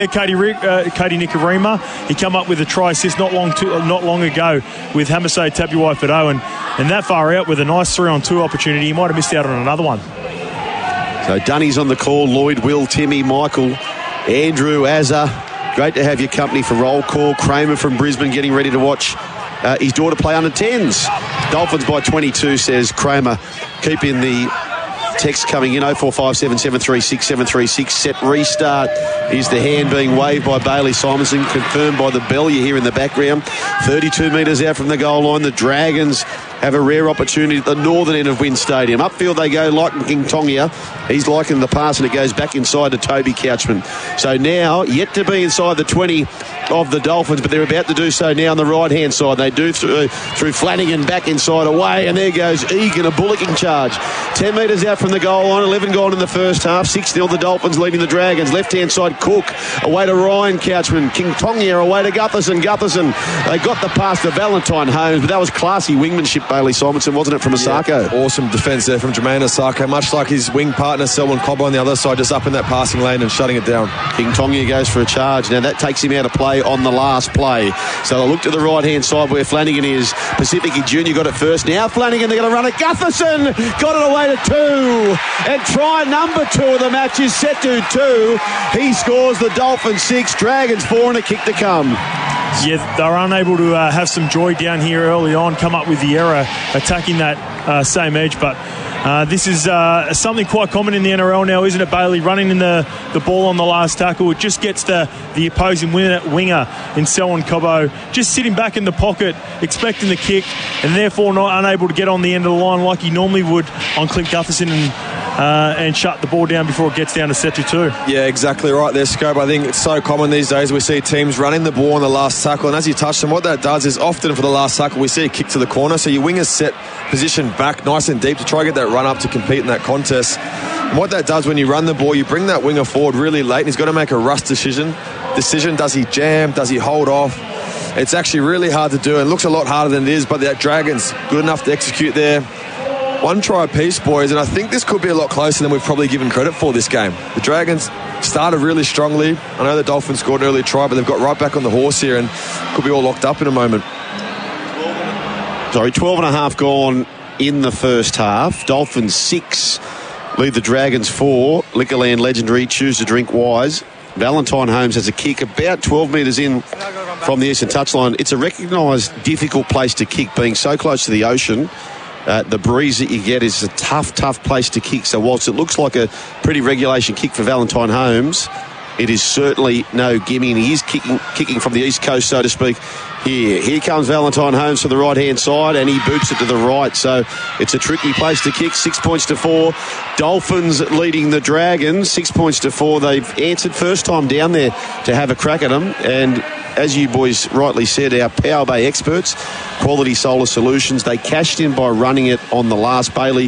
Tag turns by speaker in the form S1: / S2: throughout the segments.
S1: Cody Nikorima, he come up with a try assist not long ago with Hamaso Tabuai-Fidow, and that far out with a nice 3-on-2 opportunity. He might have missed out on another one.
S2: So Dunny's on the call. Lloyd, Will, Timmy, Michael, Andrew, Azza. Great to have your company for roll call. Kramer from Brisbane getting ready to watch his daughter play under 10s. Dolphins by 22, says Kramer. Keeping the text coming in, 0457 736 736. Set restart. Is the hand being waved by Bailey Simonson, confirmed by the bell you hear in the background. 32 metres out from the goal line. The Dragons have a rare opportunity at the northern end of WIN Stadium. Upfield they go, liking King Tongia. He's liking the pass, and it goes back inside to Toby Couchman. So now, yet to be inside the 20 of the Dolphins, but they're about to do so now on the right-hand side. They do through Flanagan, back inside, away, and there goes Egan, a bullocking charge. 10 metres out from the goal line, 11 gone in the first half. 6-0 the Dolphins leading the Dragons. Left-hand side, Cook, away to Ryan Couchman. King Tongia away to Gutherson. They got the pass to Valentine Holmes, but that was classy wingmanship, Bailey Simonson, wasn't it, from Asako?
S3: Yeah, awesome defence there from Jermaine Asako, much like his wing partner Selwyn Cobbo on the other side, just up in that passing lane and shutting it down.
S2: King Tongia goes for a charge. Now that takes him out of play on the last play. So they'll look to the right-hand side where Flanagan is. Pacifici Jr. got it first. Now Flanagan, they're going to run it. Gutherson got it away to 2. And try number 2 of the match is Setu 2. He scores the Dolphins 6, Dragons 4, and a kick to come.
S1: Yeah, they're unable to have some joy down here early on, come up with the error, attacking that same edge. But this is something quite common in the NRL now, isn't it, Bailey? Running in the ball on the last tackle. It just gets the opposing winger in Selwyn Cobbo just sitting back in the pocket, expecting the kick, and therefore not unable to get on the end of the line like he normally would on Clint Gutherson and shut the ball down before it gets down to Setu 2.
S3: Yeah, exactly right there, Scope. I think it's so common these days. We see teams running the ball on the last tackle, and as you touched on, what that does is often for the last tackle we see a kick to the corner, so your wingers set position back nice and deep to try and get that run up to compete in that contest. And what that does when you run the ball, you bring that winger forward really late, and he's got to make a rush decision. Does he jam? Does he hold off? It's actually really hard to do, and looks a lot harder than it is, but that Dragons good enough to execute there. One try apiece, boys, and I think this could be a lot closer than we've probably given credit for this game. The Dragons started really strongly. I know the Dolphins scored an early try, but they've got right back on the horse here and could be all locked up in a moment.
S2: 12 and a half gone in the first half. Dolphins 6, lead the Dragons 4. Liquorland Legendary, choose to drink wise. Valentine Holmes has a kick about 12 metres in from the eastern touchline. It's a recognised difficult place to kick, being so close to the ocean. The breeze that you get is a tough place to kick. So whilst it looks like a pretty regulation kick for Valentine Holmes, it is certainly no gimme, and he is kicking from the east coast, so to speak. Here comes Valentine Holmes to the right-hand side, and he boots it to the right. So it's a tricky place to kick. 6 points to 4. Dolphins leading the Dragons 6 points to 4. They've answered first time down there to have a crack at them, and as you boys rightly said, our Power Bay experts, Quality Solar Solutions, they cashed in by running it on the last. Bailey,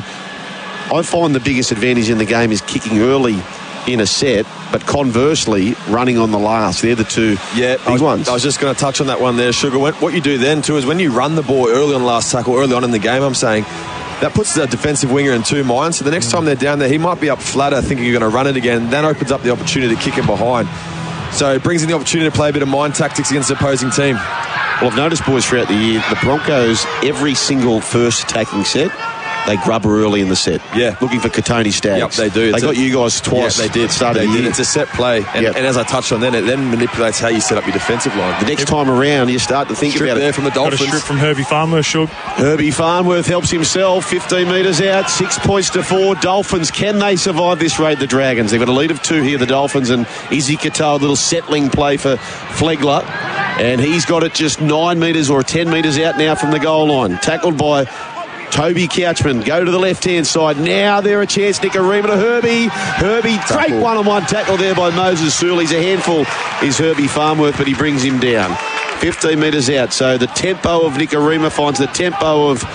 S2: I find the biggest advantage in the game is kicking early in a set, but conversely, running on the last. They're the two big ones.
S3: I was just going to touch on that one there, Sugar. What you do then, too, is when you run the ball early on the last tackle, early on in the game, I'm saying, that puts the defensive winger in two minds. So the next time they're down there, he might be up flatter thinking you're going to run it again. That opens up the opportunity to kick him behind. So it brings in the opportunity to play a bit of mind tactics against the opposing team.
S2: Well, I've noticed, boys, throughout the year, the Broncos, every single first attacking set, they grub her early in the set.
S3: Yeah.
S2: Looking for Katoni Staggs.
S3: Yep, they do.
S2: They got you guys twice.
S3: Yeah, they did. It's a set play. And as I touched on then, it then manipulates how you set up your defensive line.
S2: The next time around, you start to think about it.
S3: There from the Dolphins.
S1: Got a strip from Herbie Farnworth, Shug.
S2: Herbie Farnworth helps himself. 15 metres out. 6 points to 4. Dolphins, can they survive this raid, the Dragons? They've got a lead of 2 here, the Dolphins, and Izzy Katoa, a little settling play for Flegler. And he's got it just 9 metres or 10 metres out now from the goal line. Tackled by Toby Couchman. Go to the left-hand side. Now they're a chance. Nikorima to Herbie. Great one-on-one tackle there by Moses Sewell. He's a handful, is Herbie Farnworth, but he brings him down. 15 metres out. So the tempo of Nikorima finds the tempo of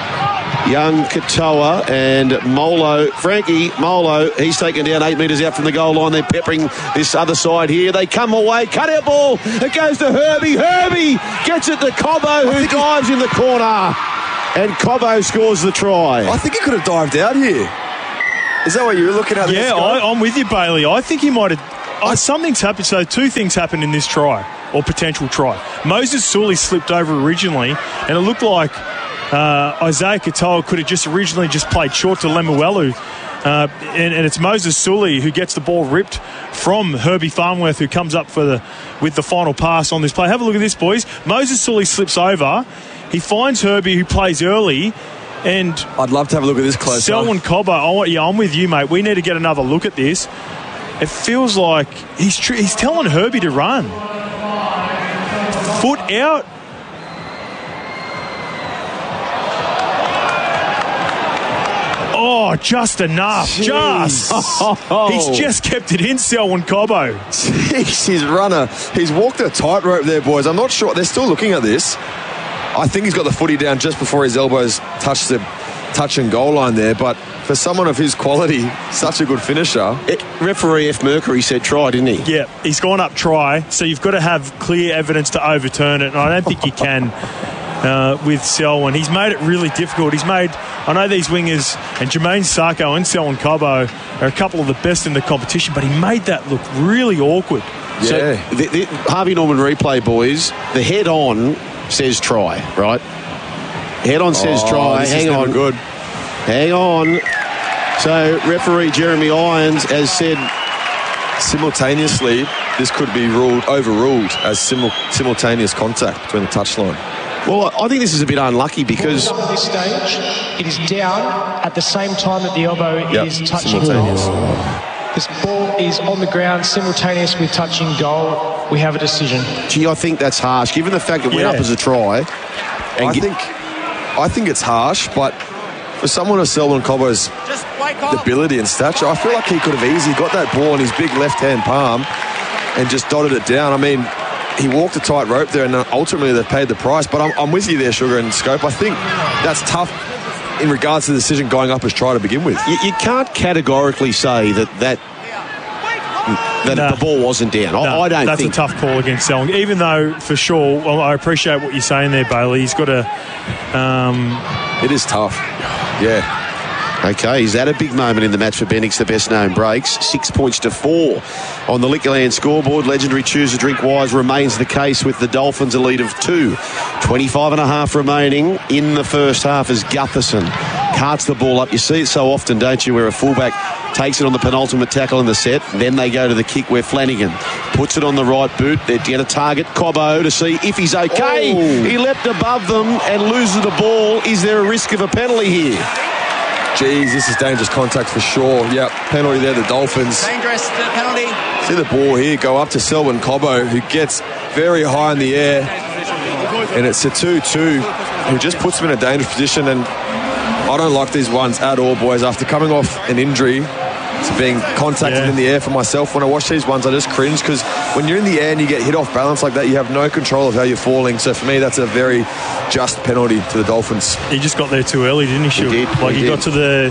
S2: young Katoa, and Frankie Molo, he's taken down 8 metres out from the goal line. They're peppering this other side here. They come away. Cut out ball. It goes to Herbie. Herbie gets it to Cobbo, who dives in the corner. And Cobbo scores the try.
S3: I think he could have dived out here. Is that what you were looking at?
S1: Yeah, I'm with you, Bailey. I think he might have something's happened. So 2 things happened in this try, or potential try. Moses Sully slipped over originally, and it looked like Isaiah Katoa could have just originally played short to Lemuelu. And it's Moses Sully who gets the ball ripped from Herbie Farnworth, who comes up with the final pass on this play. Have a look at this, boys. Moses Sully slips over. He finds Herbie, who plays early. And
S3: I'd love to have a look at this closer.
S1: Selwyn Cobbo, I'm with you, mate. We need to get another look at this. It feels like he's telling Herbie to run. Foot out. Oh, just enough.
S3: Jeez.
S1: He's just kept it in, Selwyn Cobbo.
S3: Jeez, his runner. He's walked a tightrope there, boys. I'm not sure. They're still looking at this. I think he's got the footy down just before his elbows touch the touch and goal line there, but for someone of his quality, such a good finisher.
S2: Referee F. Mercury said try, didn't he?
S1: Yeah, he's gone up try, so you've got to have clear evidence to overturn it, and I don't think you can with Selwyn. He's made it really difficult. I know these wingers, and Jermaine Sarko and Selwyn Cobbo are a couple of the best in the competition, but he made that look really awkward.
S3: Yeah.
S2: So the Harvey Norman replay, boys, the head-on says try, right? Head-on says try. Hang on.
S3: Good.
S2: Hang on. So referee Jeremy Irons has said
S3: simultaneously this could be overruled as simultaneous contact between the touchline.
S2: Well, I think this is a bit unlucky because
S4: at this stage it is down at the same time that the elbow is touching
S3: simultaneous.
S4: This ball is on the ground simultaneous with touching goal. We have a decision.
S2: Gee, I think that's harsh, given the fact it went up as a try.
S3: I think it's harsh, but for someone of Selwyn Cobbo's ability and stature, I feel like he could have easily got that ball in his big left-hand palm and just dotted it down. I mean, he walked a tight rope there, and ultimately they paid the price. But I'm with you there, Sugar and Scope. I think that's tough in regards to the decision going up as try to begin with.
S2: You can't categorically say that the ball wasn't down. I don't think.
S1: That's a tough call against Selwyn. Even though, for sure, I appreciate what you're saying there, Bailey. He's got to...
S3: It is tough. Yeah.
S2: Okay, is that a big moment in the match for Bendix, the best known breaks? 6 points to 4 on the Liquorland scoreboard. Legendary Choose a Drink Wise remains the case with the Dolphins a lead of 2. 25.5 remaining in the first half as Gutherson carts the ball up. You see it so often, don't you, where a fullback takes it on the penultimate tackle in the set, then they go to the kick where Flanagan puts it on the right boot. They're going to target Cobbo to see if he's okay. Oh. He leapt above them and loses the ball. Is there a risk of a penalty here?
S3: Jeez, this is dangerous contact for sure. Yep, penalty there, the Dolphins.
S5: Dangerous penalty.
S3: See the ball here go up to Selwyn Cobbo, who gets very high in the air. And it's a 2-2, who just puts him in a dangerous position. And I don't like these ones at all, boys. After coming off an injury to being contacted in the air for myself, when I watch these ones, I just cringe, because when you're in the air and you get hit off balance like that, you have no control of how you're falling. So for me, that's a very just penalty to the Dolphins.
S1: He just got there too early, didn't he, Shug? He got to the...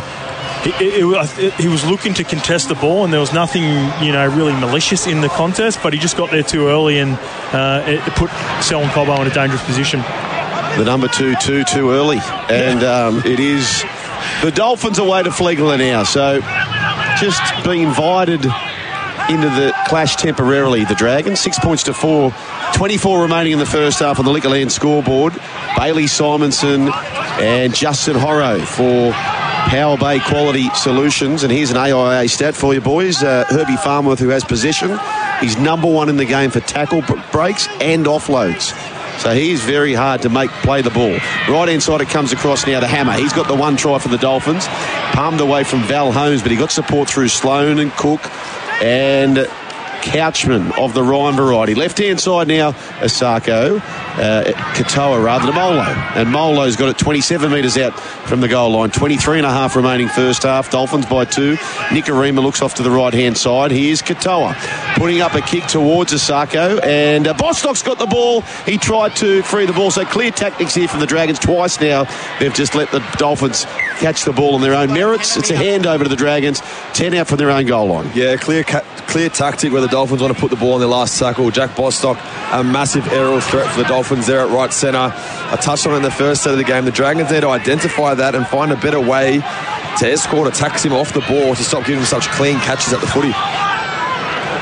S1: He was looking to contest the ball, and there was nothing, really malicious in the contest, but he just got there too early, and it put Selwyn Cobbo in a dangerous position.
S2: The number 2 too early, and it is the Dolphins away to Flegler now. So just being invited into the clash temporarily, the Dragons. 6 points to 4. 24 remaining in the first half on the Liquorland scoreboard. Bailey Simonson and Justin Horro for Power Bay Quality Solutions. And here's an AIA stat for you, boys. Herbie Farnworth, who has possession, he's number 1 in the game for tackle breaks and offloads. So he's very hard to play the ball. Right-hand side, it comes across now to Hammer. He's got the 1 try for the Dolphins. Palmed away from Val Holmes, but he got support through Sloan and Cook and Couchman of the Ryan variety. Left-hand side now, Asako, Katoa rather than Molo. And Molo's got it 27 metres out from the goal line. 23.5 remaining first half. Dolphins by 2. Nicarima looks off to the right-hand side. Here's Katoa putting up a kick towards Asako. And Bostock's got the ball. He tried to free the ball. So clear tactics here from the Dragons. Twice now they've just let the Dolphins catch the ball on their own merits. It's a handover to the Dragons. 10 out from their own goal line.
S3: Yeah, clear tactic where the Dolphins want to put the ball on their last tackle. Jack Bostock, a massive aerial threat for the Dolphins there at right centre. I touched on it in the first set of the game. The Dragons need to identify that and find a better way to escort attacks him off the ball to stop giving him such clean catches at the footy.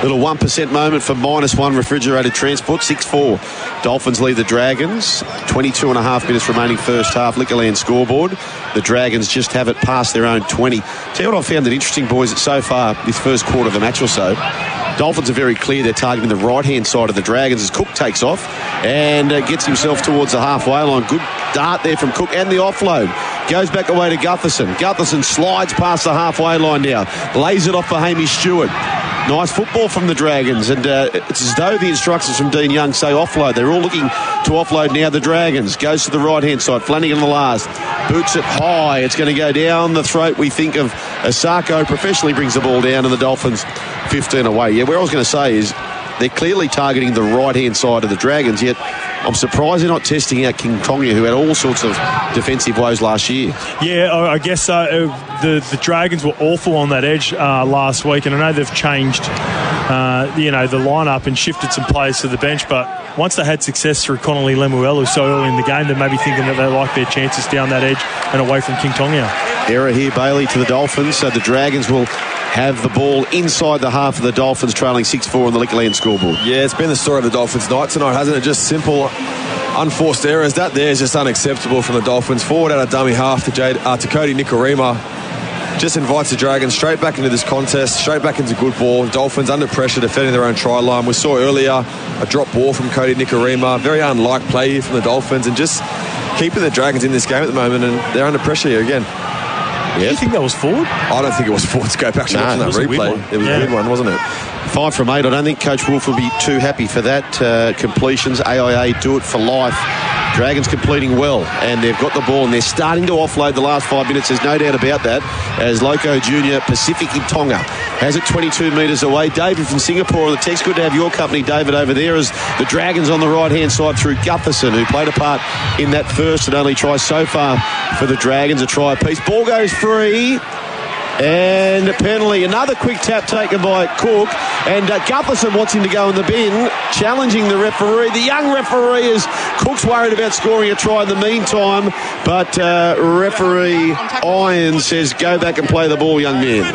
S2: Little 1% moment for -1 Refrigerated Transport, 6-4. Dolphins lead the Dragons. 22 and a half minutes remaining first half. Liquorland scoreboard. The Dragons just have it past their own 20. Tell you what I found interesting, boys, that so far, this first quarter of the match or so, Dolphins are very clear they're targeting the right-hand side of the Dragons as Cook takes off and gets himself towards the halfway line. Good dart there from Cook, and the offload goes back away to Gutherson. Gutherson slides past the halfway line now, lays it off for Hamish Stewart. Nice football from the Dragons, and it's as though the instructions from Dean Young say offload. They're all looking to offload now. The Dragons goes to the right-hand side. Flanagan the last. Boots it high. It's going to go down the throat, we think, of Asako. Professionally brings the ball down, and the Dolphins 15 away. Yeah, where I was going to say is they're clearly targeting the right-hand side of the Dragons, yet I'm surprised they're not testing out King Tonga, who had all sorts of defensive woes last year.
S1: Yeah, I guess the Dragons were awful on that edge last week, and I know they've changed the lineup and shifted some players to the bench, but once they had success through Connolly Lemuelu so early in the game, they may be thinking that they like their chances down that edge and away from King Tonga.
S2: Error here, Bailey, to the Dolphins, so the Dragons will have the ball inside the half of the Dolphins, trailing 6-4 on the Liquorland scoreboard.
S3: Yeah, it's been the story of the Dolphins' night tonight, hasn't it? Just simple, unforced errors. That there is just unacceptable from the Dolphins. Forward out of dummy half to Cody Nikorima. Just invites the Dragons straight back into this contest, straight back into good ball. Dolphins under pressure, defending their own try line. We saw earlier a drop ball from Cody Nikorima. Very unlike play here from the Dolphins, and just keeping the Dragons in this game at the moment, and they're under pressure here again.
S1: Do you think that was forward?
S3: I don't think it was forward. To go back to watching that replay. It was a weird one, wasn't it?
S2: 5 from 8. I don't think Coach Wolf will be too happy for that. Completions, AIA do it for life. Dragons completing well, and they've got the ball, and they're starting to offload the last 5 minutes. There's no doubt about that, as Loco Jr. Pacific in Tonga has it 22 metres away. David from Singapore on the text. Good to have your company, David, over there, as the Dragons on the right-hand side through Gutherson, who played a part in that first and only try so far for the Dragons, a try apiece. Ball goes free. And a penalty. Another quick tap taken by Cook. And Gutherson wants him to go in the bin, challenging the referee. The young referee, is Cook's worried about scoring a try in the meantime. But referee Irons says, go back and play the ball, young man.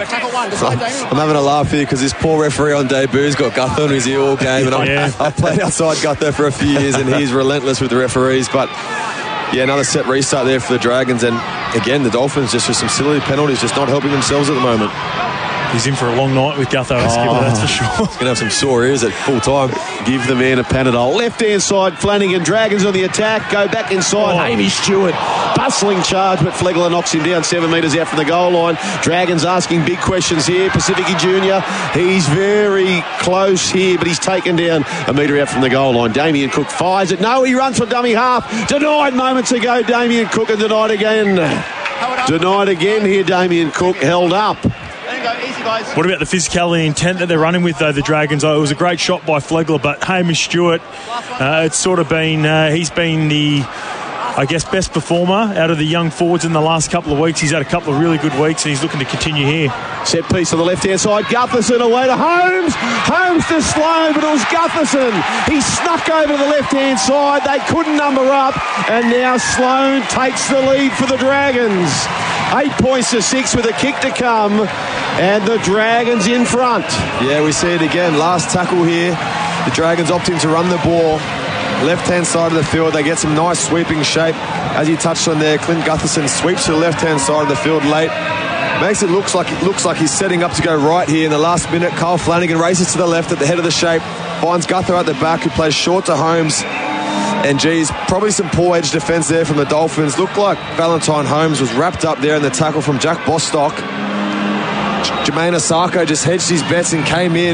S3: I'm having a laugh here because this poor referee on debut's got Gutho, who's here all game. And I've played outside Gutho for a few years, and he's relentless with the referees. But yeah, another set restart there for the Dragons, and again the Dolphins just with some silly penalties, just not helping themselves at the moment.
S1: He's in for a long night with Gutho, that's for sure.
S3: He's going to have some sore ears at full time.
S2: Give the man a Panadol. Left-hand side, Flanagan. Dragons on the attack. Go back inside. Hamish Stewart. Bustling charge, but Flegler knocks him down 7 metres out from the goal line. Dragons asking big questions here. Pacifici Jr., he's very close here, but he's taken down a metre out from the goal line. Damien Cook fires it. No, he runs for dummy half. Denied moments ago, Damien Cook, and denied again. Denied again here, Damien Cook. Held up.
S1: What about the physicality intent that they're running with, though, the Dragons? It was a great shot by Flegler, but Hamish Stewart, it's sort of been, he's been the, I guess, best performer out of the young forwards in the last couple of weeks. He's had a couple of really good weeks, and he's looking to continue here.
S2: Set piece on the left-hand side. Gutherson away to Holmes. Holmes to Sloan, but it was Gutherson. He snuck over to the left-hand side. They couldn't number up, and now Sloan takes the lead for the Dragons. 8 points to 6 with a kick to come, and the Dragons in front.
S3: Yeah, we see it again. Last tackle here. The Dragons opting to run the ball. Left-hand side of the field, they get some nice sweeping shape. As you touched on there, Clint Gutherson sweeps to the left-hand side of the field late. Makes it looks like he's setting up to go right here in the last minute. Kyle Flanagan races to the left at the head of the shape. Finds Gutho at the back, who plays short to Holmes. And geez, probably some poor edge defence there from the Dolphins. Looked like Valentine Holmes was wrapped up there in the tackle from Jack Bostock. Jermaine Asako just hedged his bets and came in.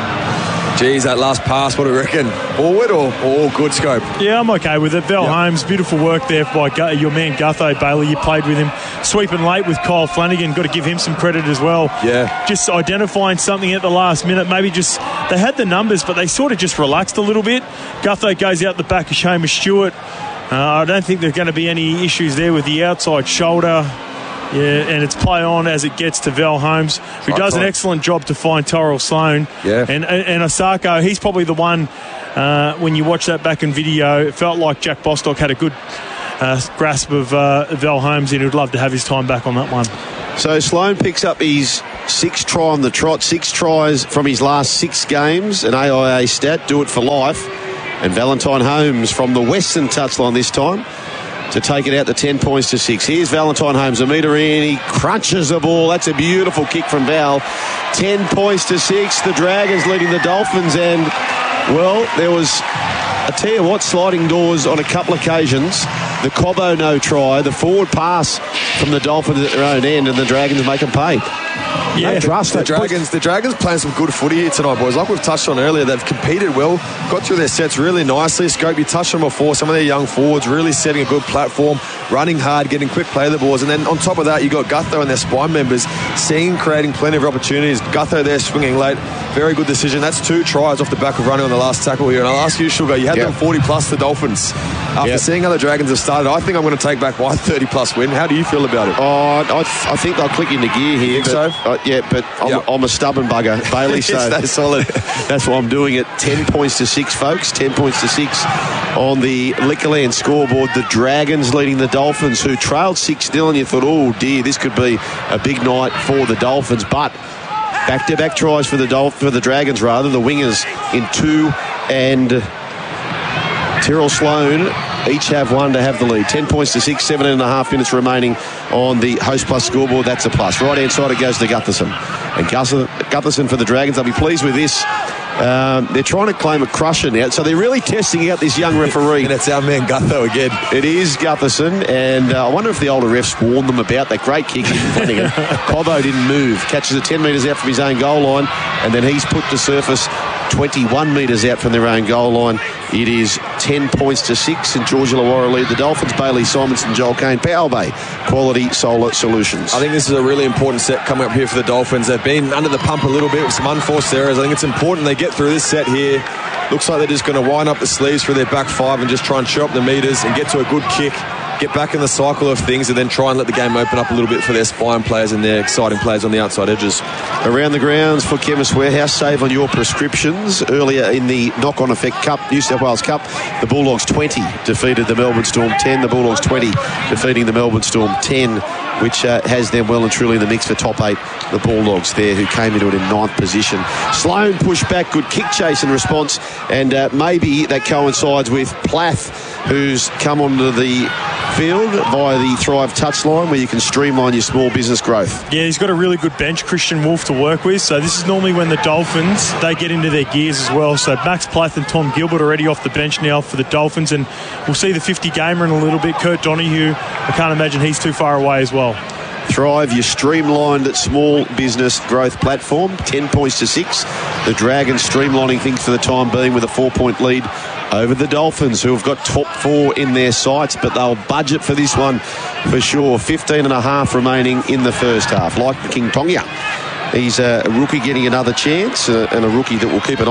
S3: Geez, that last pass, what do you reckon? Forward or good scope?
S1: Yeah, I'm okay with it. Val Holmes, beautiful work there by your man Gutho. Bailey, you played with him. Sweeping late with Kyle Flanagan. Got to give him some credit as well.
S3: Yeah.
S1: Just identifying something at the last minute. Maybe just, they had the numbers, but they sort of just relaxed a little bit. Gutho goes out the back of Hamish Stewart. I don't think there's going to be any issues there with the outside shoulder. Yeah, and it's play on as it gets to Val Holmes, who does an excellent job to find Tyrell Sloan.
S3: Yeah.
S1: And Asako, he's probably the one, when you watch that back in video, it felt like Jack Bostock had a good grasp of Val Holmes, and he'd love to have his time back on that one.
S2: So Sloan picks up his 6 try on the trot, 6 tries from his last 6 games, an AIA stat, do it for life. And Valentine Holmes from the western touchline this time to take it out to 10 points to 6. Here's Valentine Holmes, a metre in, he crunches the ball. That's a beautiful kick from Val. 10 points to 6, the Dragons leading the Dolphins, and, well, there was, I tell you what, sliding doors on a couple of occasions. The Cobbo no try, the forward pass from the Dolphins at their own end, and the Dragons make them pay.
S3: Yeah, the Dragons playing some good footy here tonight, boys. Like we've touched on earlier, they've competed well, got through their sets really nicely. Scope, you touched on before, some of their young forwards really setting a good platform, running hard, getting quick play of the balls, and then on top of that, you got Gutho and their spine members creating plenty of opportunities. Gutho there swinging late, very good decision. That's 2 tries off the back of running on the last tackle here. And I'll ask you, Sugar, you had them 40 plus, the Dolphins. After seeing how the Dragons have started, I think I'm going to take back my 30 plus win. How do you feel about it?
S2: I think they'll click into gear here. But I'm a stubborn bugger, Bailey, so
S3: stay solid.
S2: That's why I'm doing it. 10 points to 6, folks. 10 points to 6 on the Liquorland scoreboard. The Dragons leading the Dolphins, who trailed 6-0, and you thought, oh dear, this could be a big night for the Dolphins. But back-to-back tries for the Dragons, rather. The wingers in 2 and Tyrrell Sloan each have 1 to have the lead. 10 points to 6, 7.5 minutes remaining on the Host Plus scoreboard. That's a plus. Right-hand side, it goes to Gutherson. And Gutherson for the Dragons. They'll be pleased with this. They're trying to claim a crusher now, so they're really testing out this young referee.
S3: And it's our man Gutho again.
S2: It is Gutherson, and I wonder if the older refs warned them about that great kick in Flanagan. Cobbo didn't move. Catches it 10 metres out from his own goal line, and then he's put to surface 21 metres out from their own goal line. It is 10 points to 6, and George Illawarra lead the Dolphins. Bailey Simonson, Joel Kane, Power Bay, Quality Solar Solutions.
S3: I think this is a really important set coming up here for the Dolphins. They've been under the pump a little bit with some unforced errors. I think it's important they get through this set here. Looks like they're just going to wind up the sleeves for their back 5 and just try and show up the metres and get to a good kick, get back in the cycle of things, and then try and let the game open up a little bit for their spine players and their exciting players on the outside edges.
S2: Around the grounds for Chemist Warehouse, save on your prescriptions. Earlier in the knock-on effect Cup, New South Wales Cup, the Bulldogs 20 defeated the Melbourne Storm 10. The Bulldogs 20 defeating the Melbourne Storm 10, which has them well and truly in the mix for top 8. The Bulldogs there, who came into it in 9th position. Sloan pushed back, good kick chase in response, and maybe that coincides with Plath, who's come onto the field via the Thrive touchline, where you can streamline your small business growth.
S1: Yeah, he's got a really good bench, Christian Wolf, to work with. So this is normally when the Dolphins, they get into their gears as well. So Max Plath and Tom Gilbert already off the bench now for the Dolphins, and we'll see the 50-gamer in a little bit. Kurt Donahue, I can't imagine he's too far away as well.
S2: Thrive, your streamlined small business growth platform. 10 points to 6. The Dragons streamlining things for the time being with a 4-point lead over the Dolphins, who have got top 4 in their sights, but they'll budget for this one for sure. 15.5 remaining in the first half. Like the King Tongia, he's a rookie getting another chance, and a rookie that we'll keep an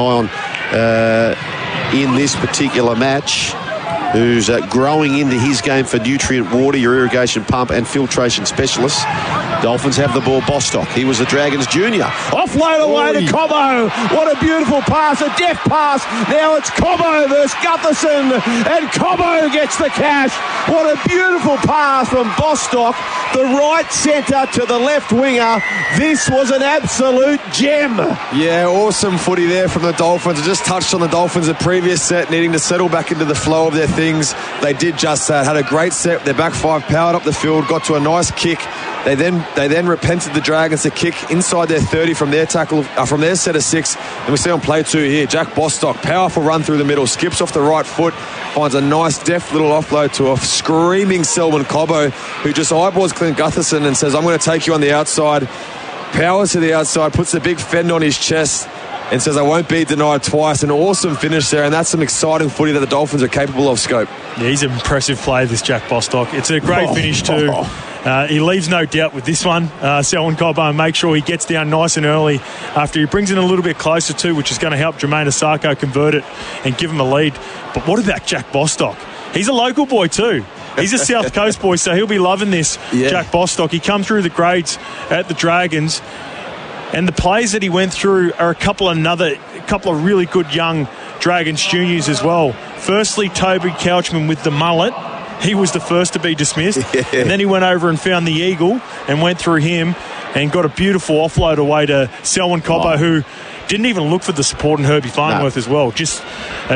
S2: eye on in this particular match, who's growing into his game for nutrient water, your irrigation pump and filtration specialist. Dolphins have the ball. Bostock, he was the Dragons junior. Offload away to Cobbo. What a beautiful pass, a deft pass. Now it's Cobbo versus Gutherson, and Cobbo gets the cash. What a beautiful pass from Bostock, the right centre to the left winger. This was an absolute gem.
S3: Yeah, awesome footy there from the Dolphins. I just touched on the Dolphins the previous set, needing to settle back into the flow of their things. They did just that. Had a great set. Their back 5 powered up the field, got to a nice kick. They then repented the Dragons to kick inside their 30 from their tackle, from their set of 6. And we see on play 2 here, Jack Bostock, powerful run through the middle, skips off the right foot, finds a nice deft little offload to a screaming Selwyn Cobbo, who just eyeballs Clint Gutherson and says, I'm going to take you on the outside. Powers to the outside, puts a big fend on his chest and says, I won't be denied twice. An awesome finish there, and that's some exciting footy that the Dolphins are capable of, Scope.
S1: Yeah, he's an impressive player, this Jack Bostock. It's a great finish too. He leaves no doubt with this one. Selwyn Cobbo, and make sure he gets down nice and early after he brings it a little bit closer too, which is going to help Jermaine Asako convert it and give him a lead. But what about Jack Bostock? He's a local boy too. He's a South Coast boy, so he'll be loving this. Yeah. Jack Bostock. He come through the grades at the Dragons, and the plays that he went through are a couple of really good young Dragons juniors as well. Firstly, Toby Couchman with the mullet. he was the first to be dismissed. And then he went over and found the eagle and went through him and got a beautiful offload away to Selwyn Coppo, who didn't even look for the support, and Herbie Farnworth as well. Just